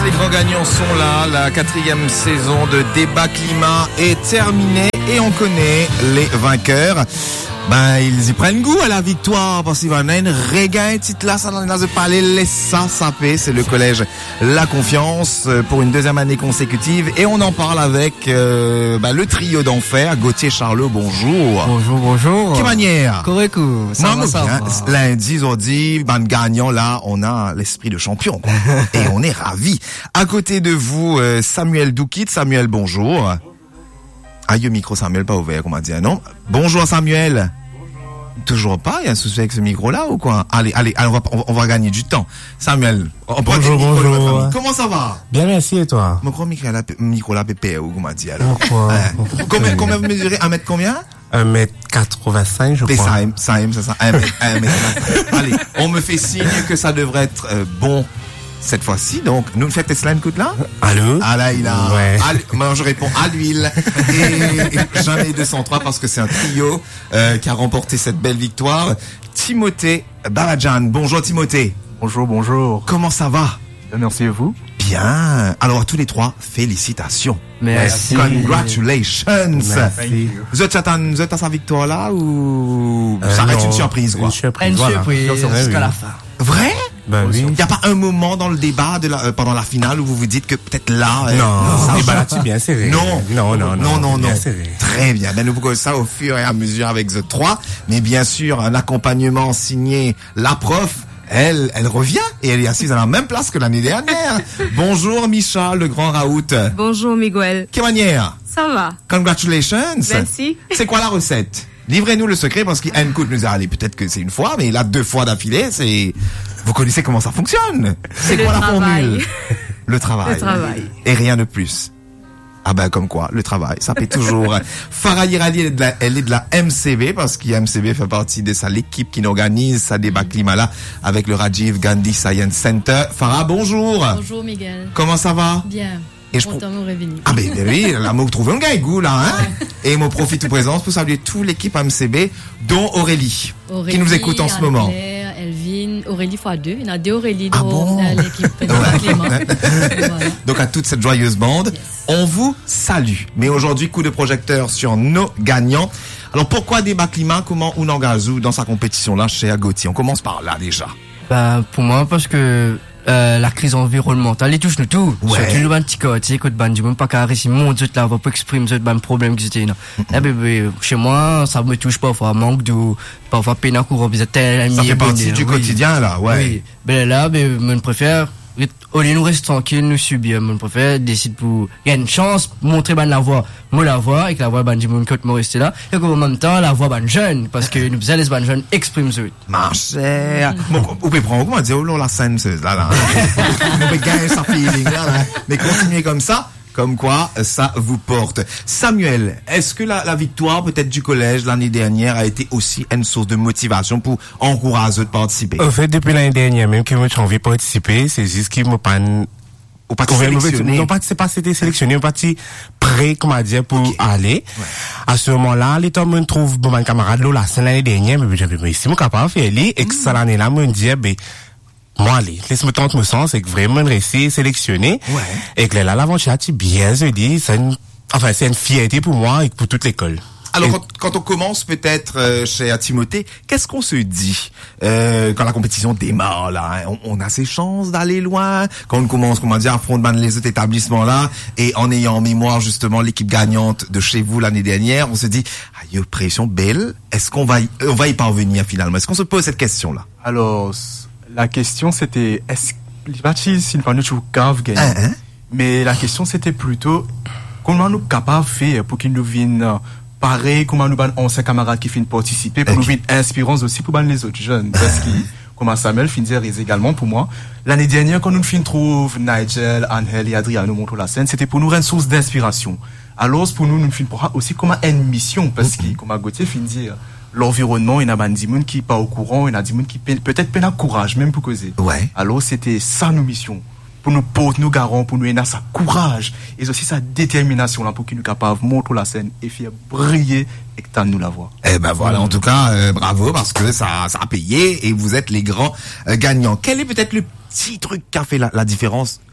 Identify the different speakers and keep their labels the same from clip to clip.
Speaker 1: les grands gagnants sont là. La 4e saison de Débat Climat est terminée et on connaît les vainqueurs. Ils y prennent goût à la victoire parce qu'il va y avoir une regain titre là, ça dans le palais, laisse ça saper. C'est le collège La Confiance pour une 2e année consécutive et on en parle avec le trio d'enfer. Gauthier Charlot, bonjour.
Speaker 2: Bonjour.
Speaker 1: Quelle manière?
Speaker 2: Correct. Ça va.
Speaker 1: Lundi, aujourd'hui, gagnant là, on a l'esprit de champion quoi. Et on est ravis. À côté de vous, Samuel Doukit. Samuel, bonjour. Aïe, micro Samuel pas ouvert, comment dire, non? Bonjour Samuel. Toujours pas, il y a un souci avec ce micro-là ou quoi? Allez, on va gagner du temps. Samuel,
Speaker 2: bonjour.
Speaker 1: Comment ça va?
Speaker 2: Bien, merci, et toi?
Speaker 1: Mon gros micro-là, pépé, ou comment dire, alors?
Speaker 2: Pourquoi?
Speaker 1: Combien vous mesurez? 1 mètre combien?
Speaker 2: 1m85, je crois.
Speaker 1: Ça aime, 1 mètre. Allez, on me fait signe que ça devrait être bon. Cette fois-ci, donc, nous faites Tesla une là?
Speaker 2: Allô?
Speaker 1: Ah là, il a...
Speaker 2: Ouais.
Speaker 1: Moi, je réponds à l'huile. Et jamais 203 parce que c'est un trio qui a remporté cette belle victoire. Timothée Baradjan. Bonjour Timothée.
Speaker 3: Bonjour.
Speaker 1: Comment ça va?
Speaker 3: Merci à vous.
Speaker 1: Bien. Alors, à tous les trois, félicitations.
Speaker 2: Merci.
Speaker 1: Congratulations.
Speaker 2: Merci.
Speaker 1: Vous êtes à sa victoire là ou ça reste une surprise quoi?
Speaker 2: Une surprise,
Speaker 4: jusqu'à la fin.
Speaker 1: Vrai?
Speaker 2: Oui.
Speaker 1: Il n'y a pas un moment dans le débat pendant la finale où vous vous dites que peut-être là...
Speaker 2: Non, le débat là-dessus bien serré.
Speaker 1: Non.
Speaker 2: Bien serré.
Speaker 1: Très bien. Nous vous ça au fur et à mesure avec The 3. Mais bien sûr, un accompagnement signé la prof. Elle revient et elle est assise à la même place que l'année dernière. Bonjour Micha, le grand Raoult.
Speaker 5: Bonjour Miguel.
Speaker 1: Quelle manière?
Speaker 5: Ça va.
Speaker 1: Congratulations.
Speaker 5: Merci.
Speaker 1: C'est quoi la recette? Livrez-nous le secret parce qu'Anne-Coute nous a allé peut-être que c'est une fois, mais là 2 fois d'affilée, c'est... Vous connaissez comment ça fonctionne? C'est quoi la formule? Le travail. Et rien de plus. Comme quoi, le travail, ça paie toujours. Farah Hirali, elle est de la MCB, parce que MCB fait partie de l'équipe qui organise sa débat climat là, avec le Rajiv Gandhi Science Center. Farah, bonjour.
Speaker 6: Bonjour Miguel.
Speaker 1: Comment ça va?
Speaker 6: Bien.
Speaker 1: Et
Speaker 6: content de me revenir.
Speaker 1: Oui, là, vous trouvez un gaïgou, là, hein? Et moi, profite de présence pour saluer toute l'équipe MCB, dont Aurélie, qui nous écoute en ce moment.
Speaker 6: Elvin, Aurélie x2. Il y en a 2 Aurélie dans l'équipe Clément.
Speaker 1: Donc, à toute cette joyeuse bande, on vous salue. Mais aujourd'hui, coup de projecteur sur nos gagnants. Alors, pourquoi débat climat? Comment Ounangazou dans sa compétition-là chez Gauthier? On commence par là, déjà.
Speaker 4: Pour moi, parce que la crise environnementale, elle touche nous tous.
Speaker 1: Ouais.
Speaker 4: Surtout le petit côté, quand du même pas carré, si mon Dieu, là, va pas exprimer ce problème qui était, chez moi, ça me touche parfois, manque d'eau, parfois peine à courir, ça
Speaker 1: fait partie du quotidien, là, ouais.
Speaker 4: Oui. Là, je préfère, au lieu de nous rester tranquille, nous subir, je préfère décider pour, il y a une chance, montrer la voix, et que la voix, du monde, quand rester là, et qu'en même temps, la voix, jeune, parce que nous faisons les jeunes expriment ce.
Speaker 1: Ma chère. Bon, vous pouvez prendre, comment dire, la scène, là. Vous pouvez gagner sa feeling, là. Mais continuez comme ça. Comme quoi, ça vous porte. Samuel, est-ce que la victoire peut-être du collège l'année dernière a été aussi une source de motivation pour encourager de participer?
Speaker 2: En fait, depuis l'année dernière, même que moi j'ai envie de participer, c'est juste qu'il m'a pas...
Speaker 1: Ou pas sélectionné?
Speaker 2: Non, c'est pas c'était sélectionné, on parti prêt, comment dire, pour aller. Ouais. À ce moment-là, l'état me trouve, mon camarade, là, c'est l'année dernière, mais j'avais si mon capable de faire, et que ça l'année là, me dit, moi, allez, laisse-moi tenter mon sens, c'est que vraiment réussi, sélectionné. Ouais. Et que là, l'aventure, bien, je dis, c'est une fierté pour moi et pour toute l'école.
Speaker 1: Alors, quand on commence peut-être chez Timothée, qu'est-ce qu'on se dit quand la compétition démarre là? On a ses chances d'aller loin quand on commence, à affronter les autres établissements là, et en ayant en mémoire justement l'équipe gagnante de chez vous l'année dernière, on se dit, pression belle. Est-ce qu'on va y parvenir finalement? Est-ce qu'on se pose cette question là?
Speaker 3: Alors, la question c'était, est-ce qu'il va nous gagner? Mais la question c'était plutôt, comment nous capables de faire pour qu'ils nous viennent pareil, comment nous avons 11 camarades qui viennent participer, pour nous viennent inspirants aussi pour les autres jeunes. Parce que, comme Samuel finit également pour moi, l'année dernière, quand nous trouve Nigel, Angel et Adrien nous montrent la scène, c'était pour nous rendre source d'inspiration. Alors, pour nous finit aussi comme une mission, parce que, comme Gauthier finit l'environnement, il y a des gens qui pas au courant, il y a des gens qui peut-être peine à courage, même pour causer. Ouais. Alors, c'était ça nos missions. Pour nous porter nos garants, pour nous aider à sa courage et aussi sa détermination là pour qu'il nous capable de montrer la scène et faire briller et que nous la voir.
Speaker 1: Voilà, en tout cas, bravo parce que ça a payé et vous êtes les grands gagnants. Quel est peut-être le petit truc qui a fait la différence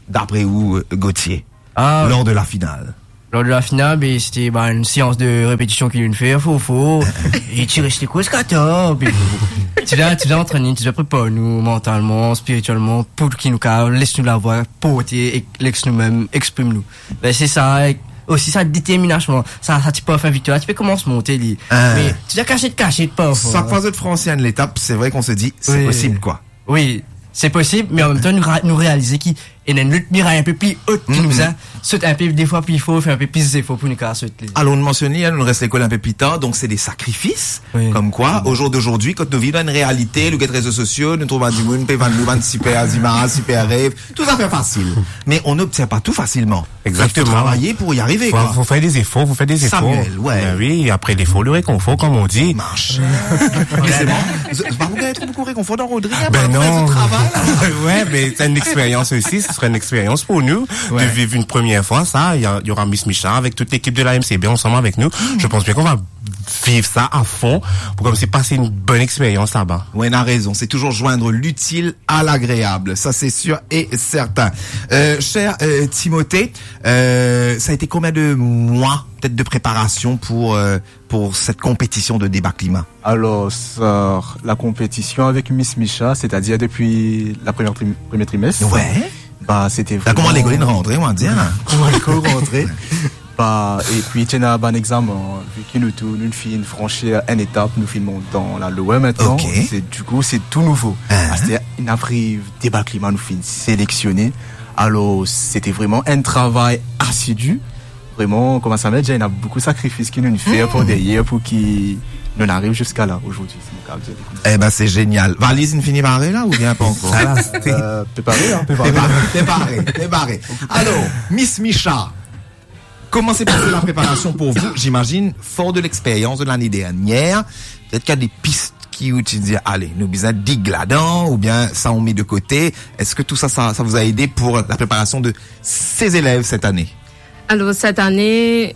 Speaker 1: d'après vous, Gauthier, lors de la finale?
Speaker 4: Lors de la finale, c'était une séance de répétition qu'il nous fait, faux, et tu restes quoi ce qu'attends, tu dois entraîner, tu dois préparer nous mentalement, spirituellement, pour qu'il nous laisse nous la voix, porter, et laisse nous-mêmes, exprime nous. C'est ça, aussi ça détermination, ça tu peux faire victoire, tu peux commencer à monter, mais tu dois cacher pas.
Speaker 1: Chaque fois que tu ancienne l'étape, c'est vrai qu'on se dit, c'est possible, quoi.
Speaker 4: Oui. C'est possible, mais en même temps, nous réaliser qu'il y a une lutte miraille un peu plus haute qui nous a, saute un peu, des fois plus fort, fait un peu plus d'efforts pour nous sauter.
Speaker 1: Alors, on mentionnait, nous reste l'école un peu plus tard, donc c'est des sacrifices. Oui. Comme quoi, au jour d'aujourd'hui, quand nous vivons une réalité, nous, les réseaux sociaux, nous trouvons du monde, nous super azimara, super rêve, tout ça fait facile. Mais on n'obtient pas tout facilement.
Speaker 2: Exactement.
Speaker 1: Il faut travailler pour y arriver, quoi.
Speaker 2: Faut faire des efforts,
Speaker 1: Samuel, ouais.
Speaker 2: Ben oui, après l'effort, le réconfort, comme on dit.
Speaker 1: Marche. C'est bon. C'est pas vous avez beaucoup de réconfort dans Rodrigue,
Speaker 2: ben non.
Speaker 1: Travail,
Speaker 2: ouais, mais c'est une expérience aussi, ce serait une expérience pour nous, de vivre une première fois, ça, il y aura Miss Micha avec toute l'équipe de la MCB ensemble avec nous. Je pense bien qu'on va vivre ça à fond pour comme c'est passer une bonne expérience là-bas.
Speaker 1: Ouais, on a raison. C'est toujours joindre l'utile à l'agréable. Ça, c'est sûr et certain. Cher Timothée, ça a été combien de mois, peut-être, de préparation pour cette compétition de débat climat?
Speaker 3: Alors, la compétition avec Miss Micha, c'est-à-dire depuis la premier trimestre.
Speaker 1: Ouais.
Speaker 3: C'était vraiment...
Speaker 1: Comment l'école est rentrée, on va dire.
Speaker 3: Comment l'école est rentrée. Et puis, tu as un bon examen, vu que nous filons franchir une étape, nous filmons dans la loi maintenant. Okay. Du coup, c'est tout nouveau. C'est une après débat climat, nous filons sélectionner. Alors, c'était vraiment un travail assidu. Vraiment, comment ça m'aide, il y a beaucoup de sacrifices qu'ils nous font pour derrière, pour qu'ils nous arrivent jusqu'à là, aujourd'hui.
Speaker 1: Eh ben, c'est génial. Valise, une finie barrée, là, ou bien pas encore? Préparé. Alors, Miss Micha, comment s'est passée la préparation pour vous? J'imagine, fort de l'expérience de l'année dernière, peut-être qu'il y a des pistes où tu dis, allez, nous besoin digue là-dedans, ou bien ça on met de côté. Est-ce que tout ça vous a aidé pour la préparation de ces élèves cette année?
Speaker 5: Alors, cette année,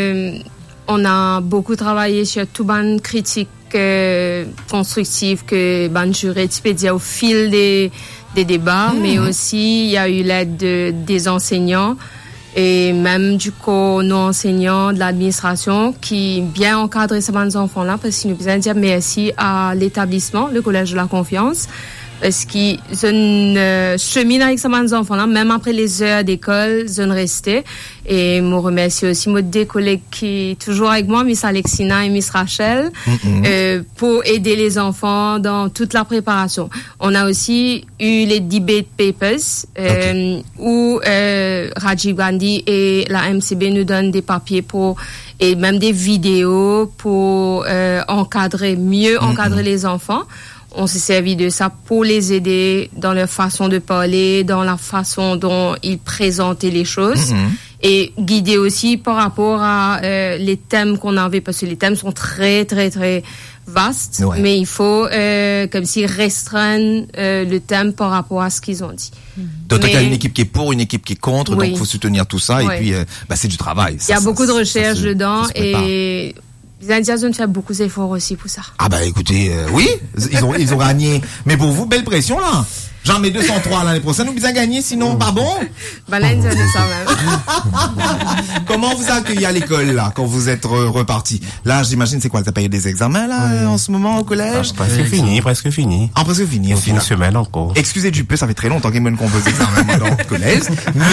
Speaker 5: on a beaucoup travaillé sur tout ban critique constructive que ban jury peut dire au fil des débats, mais aussi il y a eu l'aide des enseignants et même du coup nos enseignants de l'administration qui bien encadré ces bons enfants-là, parce qu'ils nous besoin dire merci à l'établissement, le Collège de la Confiance, parce qu'ils cheminent avec ces bons enfants-là, même après les heures d'école, ils ont resté. Et je remercie aussi mes deux collègues qui toujours avec moi, Miss Alexina et Miss Rachel, pour aider les enfants dans toute la préparation. On a aussi eu les debate papers, où Rajiv Gandhi et la MCB nous donnent des papiers et même des vidéos pour encadrer les enfants. On s'est servi de ça pour les aider dans leur façon de parler, dans la façon dont ils présentaient les choses, et guider aussi par rapport à les thèmes qu'on avait, parce que les thèmes sont très très très vastes, mais il faut comme si restreindre le thème par rapport à ce qu'ils ont dit.
Speaker 1: Donc il y a une équipe qui est pour, une équipe qui est contre, donc il faut soutenir tout ça, et puis c'est du travail.
Speaker 5: Il y a beaucoup de recherche dedans, et les Indiens ont fait beaucoup d'efforts aussi pour ça.
Speaker 1: Ah bah écoutez, oui, ils ont gagné. Mais pour vous, belle pression là. J'en mets 203 l'année prochaine, nous bien gagner, sinon pas bon.
Speaker 5: Bah là, ils ont ça même.
Speaker 1: Comment vous accueillez à l'école là, quand vous êtes reparti? Là, j'imagine, c'est quoi, t'as payé des examens là, en ce moment au collège?
Speaker 2: Presque fini.
Speaker 1: Ah, presque fini.
Speaker 2: Une semaine encore.
Speaker 1: Excusez du peu, ça fait très longtemps qu'il me compose des examens dans le collège.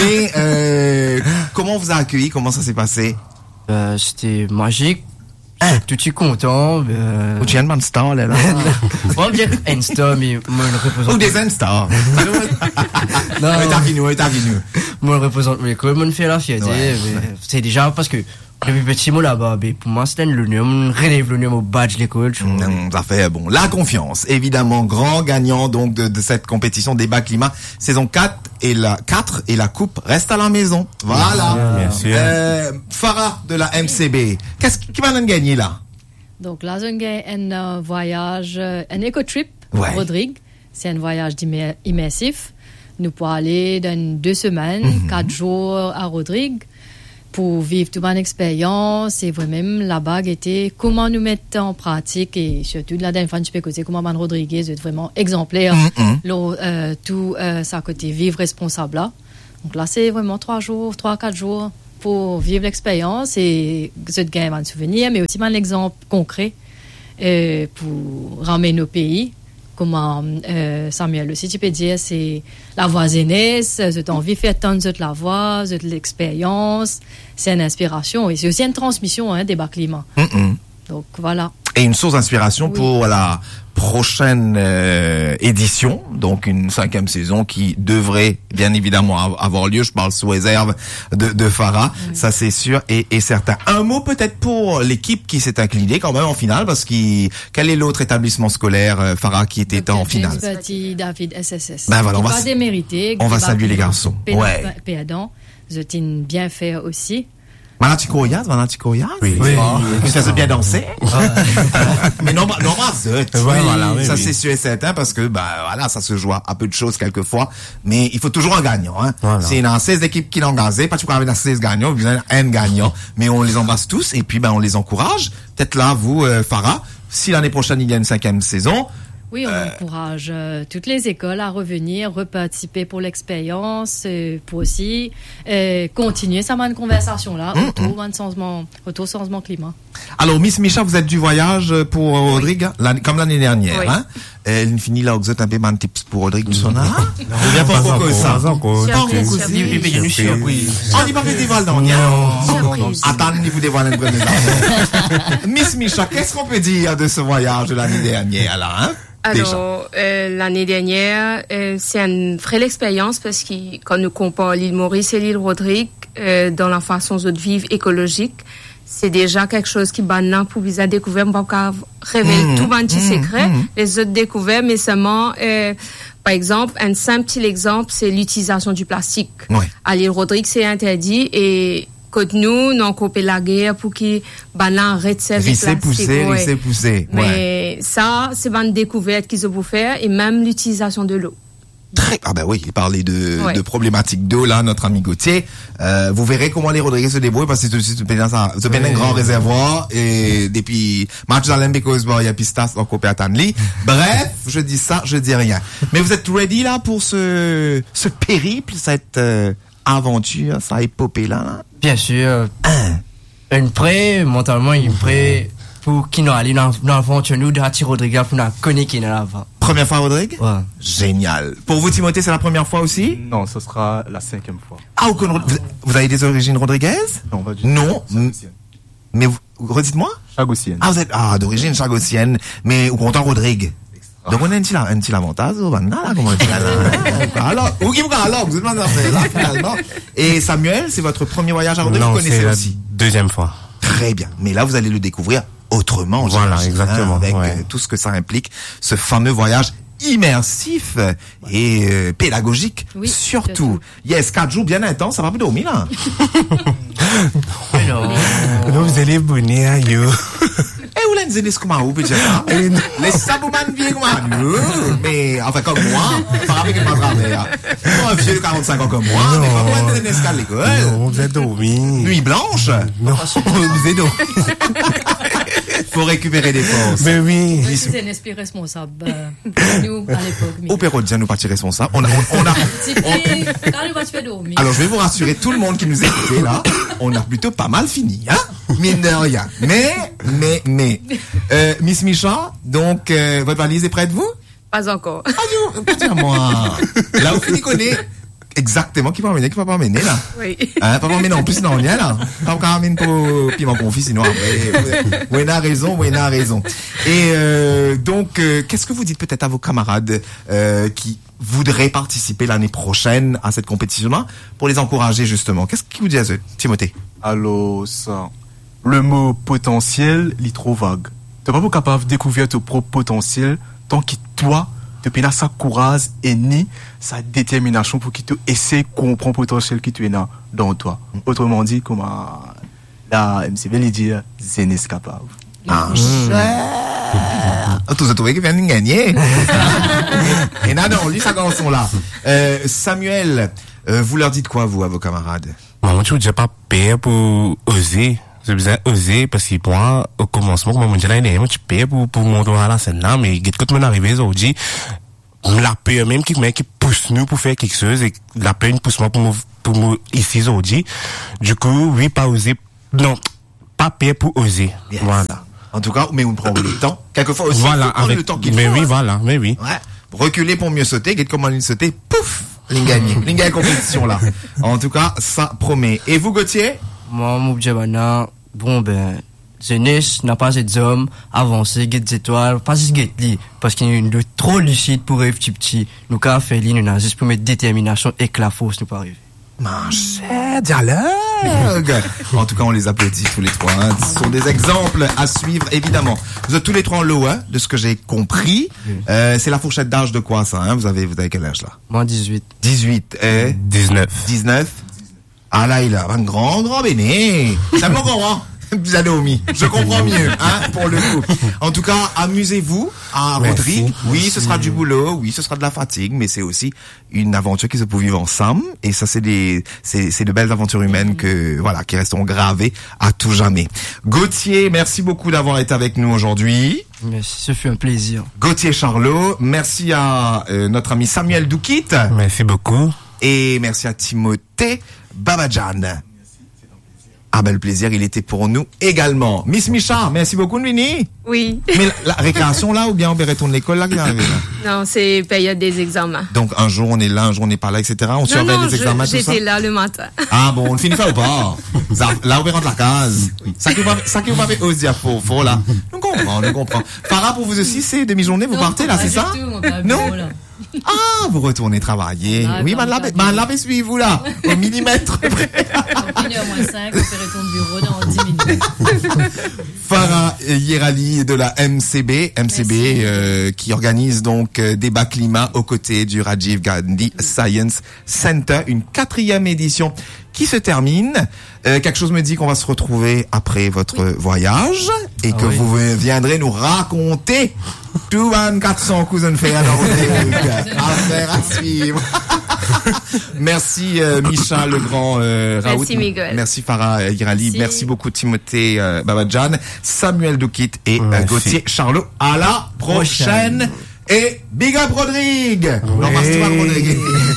Speaker 1: Mais comment vous a accueilli? Comment ça s'est passé?
Speaker 4: C'était magique. Tout de suite content.
Speaker 1: Ou tu as une star là?
Speaker 4: On va dire un star, mais moi je représente.
Speaker 1: Ou des stars.
Speaker 4: Non. Moi je représente l'école, moi je fais la fierté. C'est déjà parce que depuis petit mot là-bas, pour moi c'était l'honneur, on relève l'honneur au badge l'école.
Speaker 1: Ça fait bon. La confiance, évidemment, grand gagnant donc de cette compétition débat climat saison 4 et la coupe reste à la maison. Voilà.
Speaker 2: Bien sûr.
Speaker 1: Farah de la MCB. Qu'est-ce qui va nous gagner là?
Speaker 6: Donc là, on gagne un voyage, un éco-trip pour Rodrigue. C'est un voyage immersif. Nous pouvons aller dans 2 semaines, 4 jours à Rodrigue, pour vivre toute une expérience et vraiment la bague était comment nous mettre en pratique, et surtout de la dernière fois je peux côté comment Rodriguez est vraiment exemplaire tout ça côté vivre responsable là. Donc là, c'est vraiment 3-4 jours pour vivre l'expérience et se gagner un souvenir, mais aussi un exemple concret pour ramener nos pays. Comment Samuel aussi, tu peux dire, c'est la voisinesse, j'ai envie de faire tant de la voix, de l'expérience, c'est une inspiration et c'est aussi une transmission des bas climats. Donc voilà.
Speaker 1: Et une source d'inspiration pour la prochaine édition, donc une 5e saison qui devrait bien évidemment avoir lieu. Je parle sous réserve de Farah, ça c'est sûr et certain. Un mot peut-être pour l'équipe qui s'est inclinée quand même en finale, parce quel est l'autre établissement scolaire, Farah, qui était en finale?
Speaker 6: David SSS.
Speaker 1: Ben voilà, on va saluer les garçons. Ouais.
Speaker 6: Pédant, je t'ai bien fait aussi.
Speaker 1: Manati Koyas?
Speaker 2: Oui.
Speaker 1: Ça se bien danser. Mais non, ça c'est sûr et certain parce que, voilà, ça se joue à peu de choses quelquefois. Mais il faut toujours un gagnant, hein. Voilà. C'est dans 16 équipes qui l'ont gazé, pas tout avec 16 gagnants, vous avez un gagnant. Mais on les embrasse tous et puis, on les encourage. Peut-être là, vous, Farah, si l'année prochaine il y a une 5e saison,
Speaker 6: oui, on encourage toutes les écoles à revenir, reparticiper pour l'expérience, pour aussi continuer cette conversation-là autour changement climat.
Speaker 1: Alors, Miss Micha, vous êtes du voyage pour Rodrigue, comme l'année dernière, hein? Elle finit là, vous êtes un peu de tips pour Rodrigue, tout ça, hein? On vient pas encore ça.
Speaker 4: On
Speaker 1: n'y va pas dévoiler dans attendez, vous dévoilez une première. Miss Micha, qu'est-ce qu'on peut dire de ce voyage de l'année dernière, là, hein?
Speaker 5: Alors, l'année dernière, c'est une vraie expérience parce que quand nous comparons l'île Maurice et l'île Rodrigue, dans la façon de vivre écologique, c'est déjà quelque chose qui maintenant pour vous découvrir, on va révéler tout un petit secret, les autres découvertes, mais seulement, par exemple, un simple petit exemple, c'est l'utilisation du plastique.
Speaker 1: Ouais.
Speaker 5: À l'île Rodrigue, c'est interdit et quand nous on coupé la guerre pour qu'ils arrêtent de servir plastique.
Speaker 1: Pousser.
Speaker 5: Mais ça, c'est une découverte qu'ils ont pu faire et même l'utilisation de l'eau.
Speaker 1: Oui, il parlait de problématiques d'eau, là, notre ami Gauthier. Vous verrez comment les Rodriguez se débrouillent parce que c'est un grand réservoir et depuis, Matchalem, because, il y a pistas en copé à Tanli. Bref, je dis ça, je dis rien. Mais vous êtes ready, là, pour ce périple, cette aventure, ça épopée là?
Speaker 4: Bien sûr. Une prêt, mentalement, une prêt pour qui nous allons dans l'aventure, nous, de Hati Rodrigue, pour nous connaître qui est là-bas.
Speaker 1: Première fois, Rodrigue?
Speaker 4: Ouais.
Speaker 1: Génial. Pour vous, Timothée, c'est la première fois aussi?
Speaker 3: Non, ce sera la 5e fois.
Speaker 1: Ah, vous avez des origines rodriguaises?
Speaker 3: Non, pas du tout.
Speaker 1: Non. Mais redites-moi?
Speaker 3: Chagossienne.
Speaker 1: Ah, vous êtes, d'origine chagossienne, mais vous content Rodrigue? Donc on a un petit avantage, comment dire là. Alors, vous êtes dans là, finalement. Et Samuel, c'est votre premier voyage à Rodrigue, vous connaissez aussi?
Speaker 2: Deuxième fois.
Speaker 1: Très bien. Mais là, vous allez le découvrir autrement.
Speaker 2: Voilà, exactement.
Speaker 1: Avec tout ce que ça implique, ce fameux voyage immersif et pédagogique, surtout. Yes, 4 jours bien intenses, ça va pas dormir là.
Speaker 2: Non, vous allez bonner à you.
Speaker 1: Où l'en zélis comme à où, peut-être? Les sabouman viennent comme mais, enfin, comme moi, par rapport à ma travers. Un vieux de 45 ans comme moi, mais pas moi, de l'escale l'école.
Speaker 2: Non, vous êtes dormi.
Speaker 1: Nuit blanche?
Speaker 2: Non, vous êtes dormi.
Speaker 1: Faut récupérer des forces.
Speaker 6: Mais oui. C'est un esprit responsable. Nous, à l'époque.
Speaker 1: Au Pérou, nous partis responsables. Alors, je vais vous rassurer, tout le monde qui nous écoute là, on a plutôt pas mal fini, hein? Mine de rien. Mais, Miss Micha, donc, votre valise est prête, vous?
Speaker 5: Pas encore.
Speaker 1: Dis-moi. Là, vous finissez connaît exactement qui va m'emmener, là.
Speaker 5: Oui.
Speaker 1: Hein, pas m'emmener en plus, non, rien, là. Pas m'emmener pour, puis m'en confier, sinon après, vous avez raison. Et, donc, qu'est-ce que vous dites peut-être à vos camarades, qui voudraient participer l'année prochaine à cette compétition-là, pour les encourager, justement? Qu'est-ce qu'ils vous disent, Timothée?
Speaker 3: Alors, ça, le mot potentiel, il est trop vague. T'es pas capable de découvrir ton propre potentiel tant que toi, tu as sa courage et ni sa détermination pour qu'il te essaie de comprendre le potentiel qui tu es dans toi. Autrement dit, comme la MCV lui dit, c'est inescapable.
Speaker 1: Tous ont trouvé qu'ils viennent de gagner. Et non, lui, ça garçon là. Samuel, vous leur dites quoi, vous, à vos camarades?
Speaker 2: Moi, je ne dis pas peur pour oser. J'ai besoin d'oser parce que moi, au commencement, comme on dit là, tu payes pour monter à la scène là, mais quand tu m'es arrivé aujourd'hui, la peur même qui pousse pousse nous pour faire quelque chose et la peine pousse moi pour moi ici aujourd'hui. Du coup, oui, pas oser, non, pas peur pour oser.
Speaker 1: Yes.
Speaker 2: Voilà.
Speaker 1: En tout cas, mais on prend le temps. Quelquefois aussi,
Speaker 2: voilà,
Speaker 1: il faut prendre le temps qu'il faut.
Speaker 2: Mais oui,
Speaker 1: hein.
Speaker 2: voilà, mais oui.
Speaker 1: Ouais. Reculer pour mieux sauter, get comment il sauter, pouf, l'ing gagné. L'ing gagné compétition là. En tout cas, ça promet. Et vous, Gauthier?
Speaker 4: Moi, mon Djabana, bon ben, jeunesse n'a pas des hommes avancés, get des étoiles, pas juste get li, parce qu'il y a trop lucide pour rêver petit. Nous, qu'à faire li, nous n'a juste pour mettre détermination et que la force nous pas arriver.
Speaker 1: Manchette, dialogue. En tout cas, on les applaudit tous les trois. Hein. Ce sont des exemples à suivre, évidemment. Vous êtes tous les trois en lot, hein, de ce que j'ai compris. C'est la fourchette d'âge de quoi, ça, hein? Vous avez quel âge, là?
Speaker 4: Moi, 18.
Speaker 1: 18 et
Speaker 2: 19.
Speaker 1: 19. Ah là, il a un grand béné. Ça me comprend. Zanomi, je comprends mieux, hein, pour le coup. En tout cas, amusez-vous à Rodrigue. Oui, ce sera du boulot, oui, ce sera de la fatigue, mais c'est aussi une aventure qui se peut vivre ensemble. Et ça, c'est de belles aventures humaines qui resteront gravées à tout jamais. Gauthier, merci beaucoup d'avoir été avec nous aujourd'hui.
Speaker 4: Merci, ce fut un plaisir.
Speaker 1: Gauthier Charlot, merci à notre ami Samuel Doukit.
Speaker 2: Merci beaucoup.
Speaker 1: Et merci à Timothée Babadjan. Ah ben le plaisir, il était pour nous également. Miss Micha, merci beaucoup Nvini.
Speaker 5: Oui.
Speaker 1: Mais la récréation là, ou bien on retourne l'école là qui est arrivé là?
Speaker 5: Non, c'est période des examens.
Speaker 1: Donc un jour on est là, un jour on n'est pas là, etc. On surveille les examens, tout ça?
Speaker 5: J'étais là le matin.
Speaker 1: Ah bon, on le finit pas ou pas? Là on rentre la case. Ça qui vous m'avez osé à faux là. On comprend. Farah, pour vous aussi, c'est demi-journée, vous partez là, c'est ça? Non? Ah, vous retournez travailler. Oui, l'avez suivi vous là, au millimètre près.
Speaker 6: 1h-5, on fait retourner au bureau dans 10 minutes.
Speaker 1: Farah Yerali de la MCB qui organise donc débat climat aux côtés du Rajiv Gandhi Science Center, une 4e édition qui se termine. Quelque chose me dit qu'on va se retrouver après votre voyage et que vous viendrez nous raconter tout 400 cousins fait à affaire à suivre. Merci Micha Legrand, Raoult.
Speaker 5: Merci Miguel.
Speaker 1: Merci Farah Girali. Merci beaucoup Timothée Babadjan, Samuel Doukit et Gauthier Charlot. À la prochaine. Et big up Rodrigue. On embrasse tous les Rodriguez.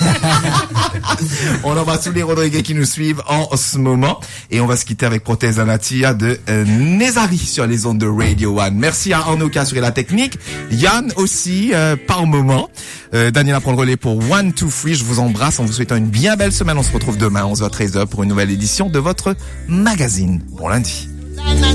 Speaker 1: On embrasse tous les Rodriguez qui nous suivent en ce moment. Et on va se quitter avec Prothèse Anatia de Nezari sur les ondes de Radio One. Merci à Arnaud qui a assuré la technique. Yann aussi, par moment. Daniela prend le relais pour 1, 2, 3. Je vous embrasse en vous souhaitant une bien belle semaine. On se retrouve demain à 11h-13h pour une nouvelle édition de votre magazine. Bon lundi.